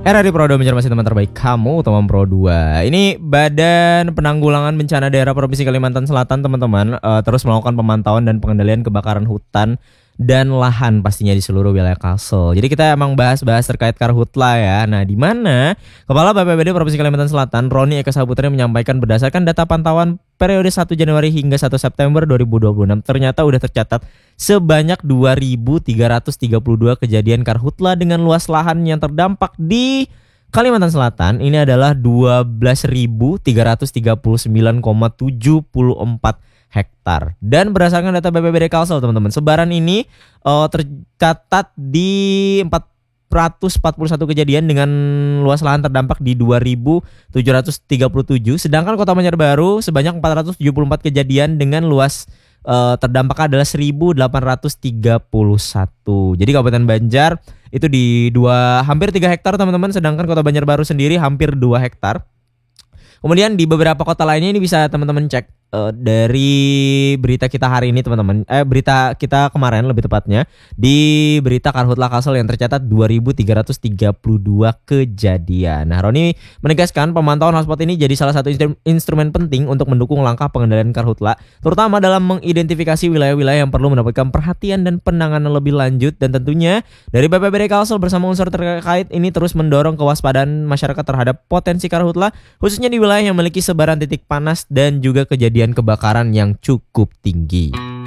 RRI Pro 2 mencermati teman terbaik kamu, teman Pro 2. Ini Badan Penanggulangan Bencana Daerah Provinsi Kalimantan Selatan, teman-teman, terus melakukan pemantauan dan pengendalian kebakaran hutan dan lahan pastinya di seluruh wilayah Kalsel. Jadi kita emang bahas-bahas terkait karhutla ya. Nah, di mana Kepala BPBD Provinsi Kalimantan Selatan, Roni Eka Saputra, menyampaikan berdasarkan data pantauan periode 1 Januari hingga 1 September 2026, ternyata udah tercatat sebanyak 2.332 kejadian karhutla dengan luas lahan yang terdampak di Kalimantan Selatan. Ini adalah 12.339,74 hektar. Dan berdasarkan data BPBD Kalsel, teman-teman, sebaran ini tercatat di 441 kejadian dengan luas lahan terdampak di 2.737. Sedangkan Kota Banjarbaru sebanyak 474 kejadian dengan luas terdampak adalah 1.831. Jadi Kabupaten Banjar itu di hampir 3 hektar, teman-teman, sedangkan Kota Banjarbaru sendiri hampir 2 hektar. Kemudian di beberapa kota lainnya ini bisa teman-teman cek dari berita kita hari ini, teman-teman. Berita kita kemarin lebih tepatnya di berita Karhutla Kalsel yang tercatat 2.332 kejadian. Nah, Roni menegaskan pemantauan hotspot ini jadi salah satu instrumen penting untuk mendukung langkah pengendalian karhutla, terutama dalam mengidentifikasi wilayah-wilayah yang perlu mendapatkan perhatian dan penanganan lebih lanjut. Dan tentunya dari BPBD Kalsel bersama unsur terkait ini terus mendorong kewaspadaan masyarakat terhadap potensi karhutla, khususnya di wilayah yang memiliki sebaran titik panas dan juga kejadian kebakaran yang cukup tinggi.